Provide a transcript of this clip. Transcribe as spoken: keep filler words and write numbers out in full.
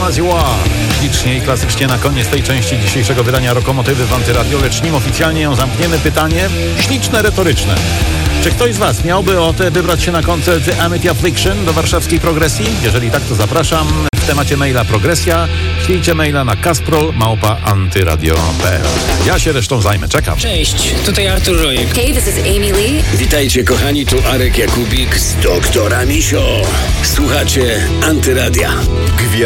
As You Are. Licznie i klasycznie na koniec tej części dzisiejszego wydania Rokomotywy w Antyradio, lecz nim oficjalnie ją zamkniemy, pytanie śliczne, retoryczne. Czy ktoś z Was miałby ochotę wybrać się na koncert The Amity Affliction do warszawskiej Progresji? Jeżeli tak, to zapraszam. W temacie maila Progresja ślijcie maila na kasprol małpa antyradio kropka p l. Ja się resztą zajmę, czekam. Cześć, tutaj Artur Rojek. Hey, this is Amy Lee. Witajcie kochani, tu Arek Jakubik z Doktora Misio. Słuchacie Antyradia. Gwiazda.